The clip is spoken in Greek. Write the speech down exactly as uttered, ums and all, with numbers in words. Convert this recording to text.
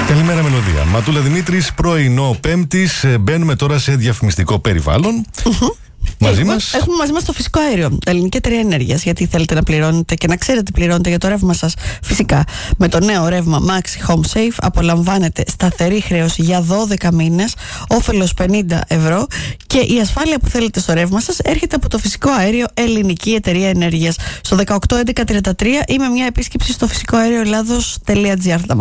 Καλημέρα, Μελωδία. Ματούλα Δημήτρης, πρωινό Πέμπτης. Μπαίνουμε τώρα σε διαφημιστικό περιβάλλον. Μαζί μας. Έχουμε μαζί μας το φυσικό αέριο, Ελληνική Εταιρεία Ενέργειας. Γιατί θέλετε να πληρώνετε και να ξέρετε πληρώνετε για το ρεύμα σας. Φυσικά, με το νέο ρεύμα Maxi Home Safe απολαμβάνετε σταθερή χρέωση για δώδεκα μήνες, όφελος πενήντα ευρώ, και η ασφάλεια που θέλετε στο ρεύμα σας έρχεται από το φυσικό αέριο Ελληνική Εταιρεία Ενέργειας. Στο δεκαοκτώ έντεκα τριάντα τρία ή με μια επίσκεψη στο φυσικό αέριο Ελλάδος τελεία τζι άρ.